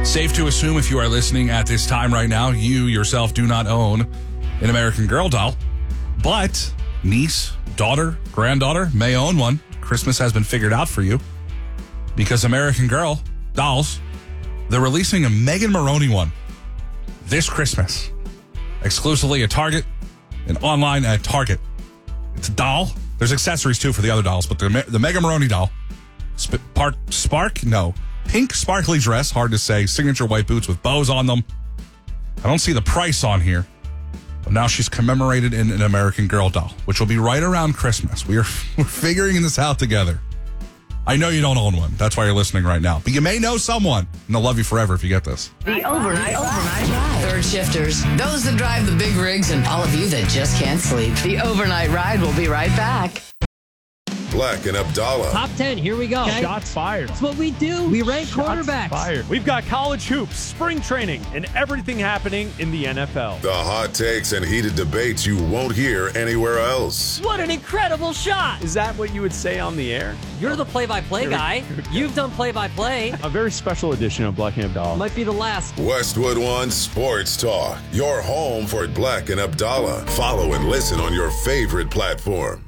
Safe to assume if you are listening at this time right now, you yourself do not own an American Girl doll, but niece, daughter, granddaughter may own one. Christmas has been figured out for you because American Girl dolls, they're releasing a Megan Maroney one this Christmas, exclusively at Target and online at Target. It's a doll. There's accessories too for the other dolls, but the Megan Maroney doll, pink sparkly dress, hard to say, signature white boots with bows on them. I don't see the price on here, but now she's commemorated in an American Girl doll, which will be right around Christmas. We're figuring this out together. I know you don't own one. That's why you're listening right now. But you may know someone, and they'll love you forever if you get this. The overnight ride. Third shifters, those that drive the big rigs, and all of you that just can't sleep. The overnight ride will be right back. Black and Abdallah. Top 10, here we go. Okay. Shots fired. That's what we do. We rank quarterbacks. Fired. We've got college hoops, spring training, and everything happening in the NFL. The hot takes and heated debates you won't hear anywhere else. What an incredible shot. Is that what you would say on the air? You're the play-by-play guy. You've done play-by-play. A very special edition of Black and Abdallah. Might be the last. Westwood One Sports Talk. Your home for Black and Abdallah. Follow and listen on your favorite platform.